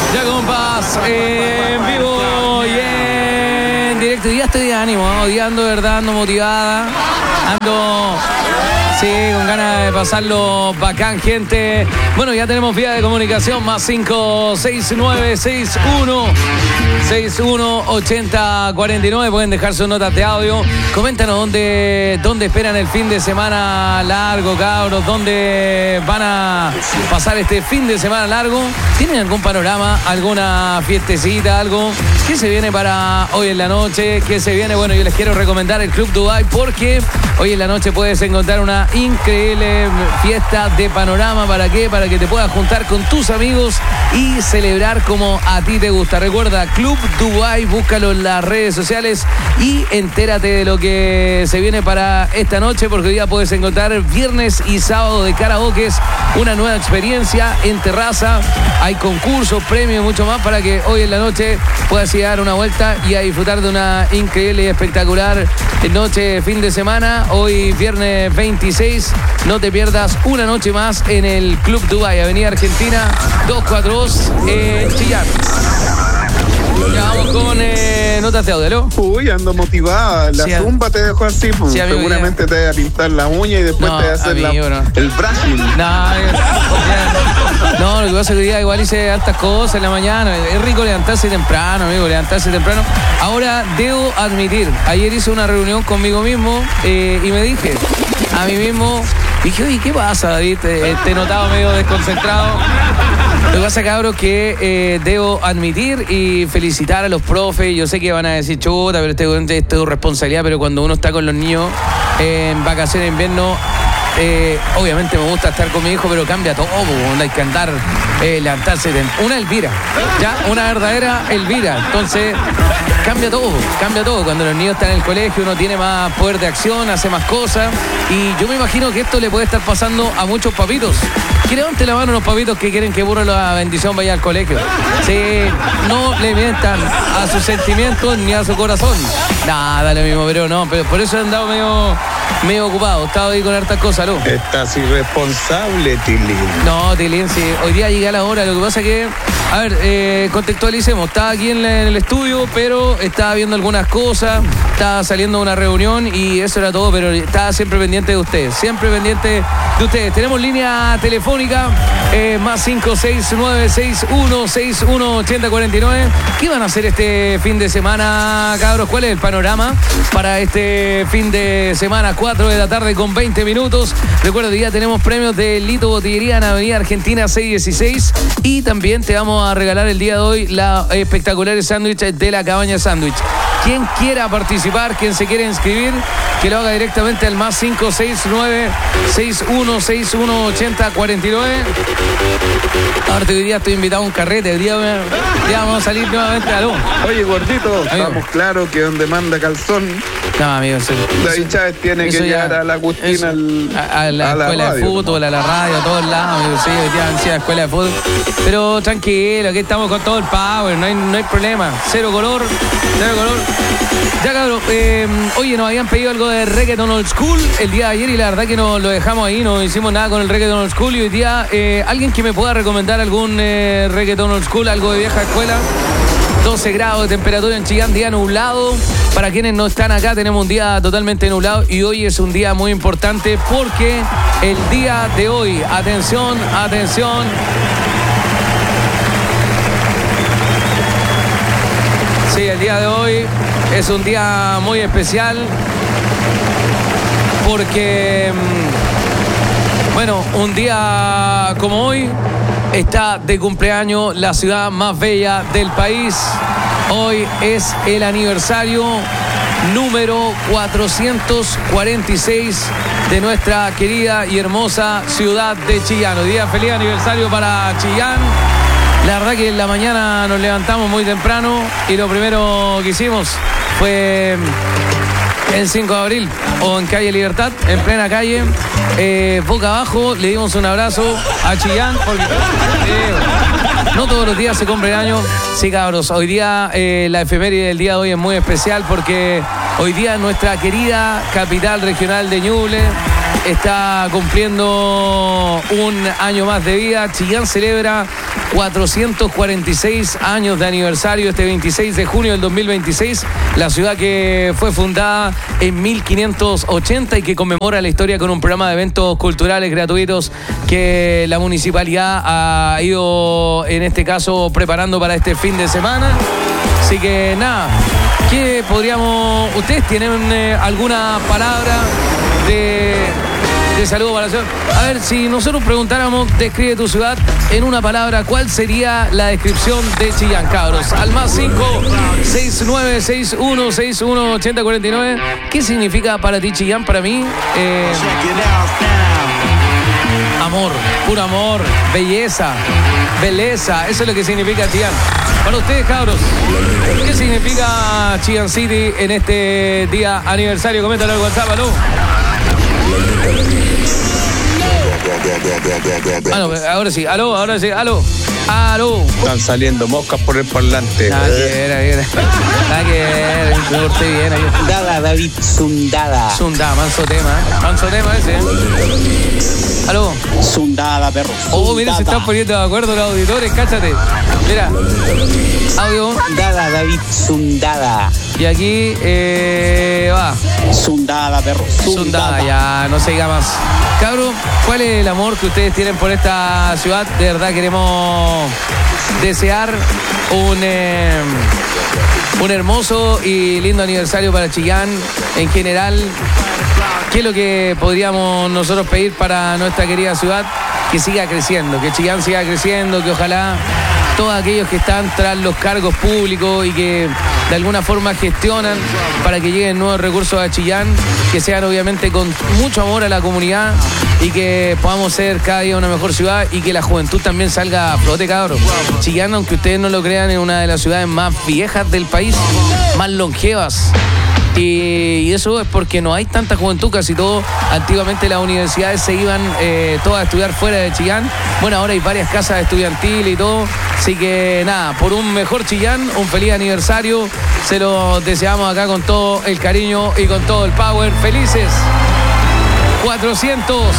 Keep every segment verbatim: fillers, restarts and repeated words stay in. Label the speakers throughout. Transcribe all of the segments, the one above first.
Speaker 1: Ya compas, eh, en vivo y en directo. Ya estoy de ánimo, ¿no? Hoy ando de verdad, ando motivada. Ando, sí, con ganas de pasarlo bacán, gente. Bueno, ya tenemos vía de comunicación, más cinco seis nueve seis uno seis uno ocho cero cuatro nueve. Pueden dejar sus notas de audio. Coméntanos dónde, dónde esperan el fin de semana largo, cabros. Dónde van a pasar este fin de semana largo. ¿Tienen algún panorama, alguna fiestecita, algo? ¿Qué se viene para hoy en la noche? ¿Qué se viene? Bueno, yo les quiero recomendar el Club Dubai porque hoy en la noche puedes encontrar una increíble fiesta de panorama. ¿Para qué? Para que te puedas juntar con tus amigos y celebrar como a ti te gusta. Recuerda, Club Dubai, búscalo en las redes sociales y entérate de lo que se viene para esta noche, porque hoy día puedes encontrar viernes y sábado de karaokes, una nueva experiencia en terraza. Hay concursos, premios y mucho más para que hoy en la noche puedas ir a dar una vuelta y a disfrutar de una increíble y espectacular noche, fin de semana. Hoy viernes veintiséis, no te pierdas una noche más en el Club Dubai, Avenida Argentina doscientos cuarenta y dos, en Chillán. Ya vamos con eh, notas de audio, ¿no?
Speaker 2: Uy, ando motivada. La
Speaker 1: sí,
Speaker 2: zumba te dejó así, pues. Sí, seguramente te va a pintar la uña y después no, te va a hacer a mí, la, no. el brushing.
Speaker 1: No, no, lo que pasa es que hoy día igual hice hartas cosas en la mañana. Es rico levantarse temprano, amigo, levantarse temprano. Ahora debo admitir, ayer hice una reunión conmigo mismo eh, y me dije a mí mismo, dije, oye, ¿qué pasa, David? Te, te he notado medio desconcentrado. Lo que pasa, cabros, que eh, debo admitir y felicitar a los profes. Yo sé que van a decir, chuta, pero esto es tu responsabilidad, pero cuando uno está con los niños eh, en vacaciones de invierno, eh, obviamente me gusta estar con mi hijo, pero cambia todo, donde hay que andar, eh, levantarse. Una Elvira, ya, una verdadera Elvira. Entonces, cambia todo, cambia todo. Cuando los niños están en el colegio, uno tiene más poder de acción, hace más cosas. Y yo me imagino que esto le puede estar pasando a muchos papitos. Que levante la mano los papitos que quieren que burro la bendición vaya al colegio. Sí, no le mientan a sus sentimientos ni a su corazón. Nada, lo mismo, pero no, pero por eso he andado medio, medio ocupado. Estaba ahí con hartas cosas, ¿no?
Speaker 2: Estás irresponsable, Tilín.
Speaker 1: No, Tilín, sí. Hoy día llegué a la hora. Lo que pasa es que, a ver, eh, contextualicemos. Estaba aquí en, la, en el estudio, pero estaba viendo algunas cosas. Estaba saliendo de una reunión y eso era todo, pero estaba siempre pendiente de ustedes. Siempre pendiente de ustedes. Tenemos línea telefónica, eh, más cinco seis nueve seis uno seis uno ocho cero cuatro nueve. ¿Qué van a hacer este fin de semana, cabros? ¿Cuál es el panorama para este fin de semana? cuatro de la tarde con veinte minutos. Recuerda que ya tenemos premios de Lito Botillería en Avenida Argentina seiscientos dieciséis y también te vamos a regalar el día de hoy la espectacular sándwich de la Cabaña Sándwich. Quien quiera participar, quien se quiera inscribir, que lo haga directamente al más cinco seis nueve seis uno seis uno ocho cero cuatro nueve. Ahora hoy día estoy invitado a un carrete, el día, día vamos a salir nuevamente a luz.
Speaker 2: Oye, gordito, estamos claros que donde manda calzón.
Speaker 1: No, amigo, sí.
Speaker 2: David Chávez tiene que llegar a la Agustina al,
Speaker 1: a, a la
Speaker 2: a
Speaker 1: escuela
Speaker 2: la radio,
Speaker 1: de fútbol, ¿no? A la radio, a todos lados, amigo. Sí, hoy día han sido a la escuela de fútbol. Pero tranquilo, aquí estamos con todo el power, no hay, no hay problema. Cero color, cero color. Ya, cabrón, eh, oye, nos habían pedido algo de reggaeton old school el día de ayer y la verdad que nos lo dejamos ahí, no hicimos nada con el reggaeton old school y hoy día, eh, alguien que me pueda recomendar algún eh, reggaeton old school, algo de vieja escuela. doce grados de temperatura en Chillán, día nublado. Para quienes no están acá, tenemos un día totalmente nublado y hoy es un día muy importante porque el día de hoy, atención, atención. Sí, el día de hoy es un día muy especial porque, bueno, un día como hoy está de cumpleaños la ciudad más bella del país. Hoy es el aniversario número cuatrocientos cuarenta y seis de nuestra querida y hermosa ciudad de Chillán. Hoy día feliz aniversario para Chillán. La verdad que en la mañana nos levantamos muy temprano y lo primero que hicimos fue el cinco de abril o en calle Libertad, en plena calle, eh, boca abajo, le dimos un abrazo a Chillán porque eh, no todos los días se cumplen años. Sí, cabros, hoy día eh, la efeméride del día de hoy es muy especial porque hoy día nuestra querida capital regional de Ñuble está cumpliendo un año más de vida. Chillán celebra cuatrocientos cuarenta y seis años de aniversario este veintiséis de junio del dos mil veintiséis. La ciudad que fue fundada en mil quinientos ochenta y que conmemora la historia con un programa de eventos culturales gratuitos que la municipalidad ha ido, en este caso, preparando para este fin de semana. Así que nada, ¿qué podríamos... ¿Ustedes tienen eh, alguna palabra de, de saludo para la ciudad? A ver, si nosotros preguntáramos, describe tu ciudad en una palabra, ¿cuál sería la descripción de Chillán, cabros? Al más cinco seis nueve seis uno seis uno ocho cero cuatro nueve. ¿Qué significa para ti Chillán? Para mí, eh, amor, puro amor, belleza, belleza. Eso es lo que significa Chillán. Para ustedes, cabros, ¿qué significa Chillán City en este día aniversario? Coméntalo al WhatsApp, ¿aló? Ah, no, ahora sí, aló, ahora sí, aló, aló.
Speaker 2: Están saliendo moscas por el parlante.
Speaker 1: Nada que ver, nada que ver. Nada que ver, me porté bien ahí.
Speaker 3: Sundada, David, Sundada.
Speaker 1: Sundada, manso tema, ¿eh? Manso tema ese, ¿eh? Aló.
Speaker 3: Sundada, perro.
Speaker 1: Oh, mira, se están poniendo de acuerdo los auditores, cáchate. Mira, audio.
Speaker 3: Sundada, David, Sundada.
Speaker 1: Y aquí, eh, va.
Speaker 3: Sundada, perro.
Speaker 1: Sundada, Sundada, ya, no se diga más. Cabro, ¿cuál es el amor que ustedes tienen por esta ciudad? De verdad queremos desear un, eh, un hermoso y lindo aniversario para Chillán en general. ¿Qué es lo que podríamos nosotros pedir para nuestra querida ciudad? Que siga creciendo, que Chillán siga creciendo, que ojalá todos aquellos que están tras los cargos públicos y que de alguna forma gestionan para que lleguen nuevos recursos a Chillán, que sean obviamente con mucho amor a la comunidad y que podamos ser cada día una mejor ciudad y que la juventud también salga a flote, cabros. Chillán, aunque ustedes no lo crean, es una de las ciudades más viejas del país, más longevas. Y, y eso es porque no hay tanta juventud, casi todo. Antiguamente las universidades se iban eh, todas a estudiar fuera de Chillán. Bueno, ahora hay varias casas estudiantiles y todo. Así que nada, por un mejor Chillán, un feliz aniversario. Se lo deseamos acá con todo el cariño y con todo el power. Felices cuatrocientos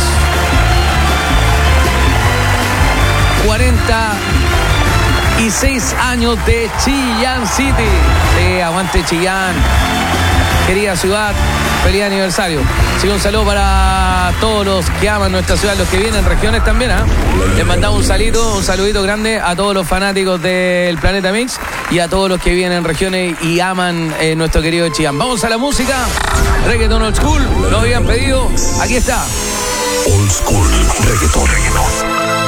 Speaker 1: cuarenta y seis años de Chillán City. Sí, aguante Chillán. Querida ciudad, feliz aniversario. Sí, un saludo para todos los que aman nuestra ciudad, los que vienen en regiones también, ¿eh? Les mandamos un saludito, un saludito grande a todos los fanáticos del Planeta Mix y a todos los que vienen en regiones y aman eh, nuestro querido Chillán. Vamos a la música, reggaeton old school, lo habían pedido, aquí está.
Speaker 4: Old school, reggaeton.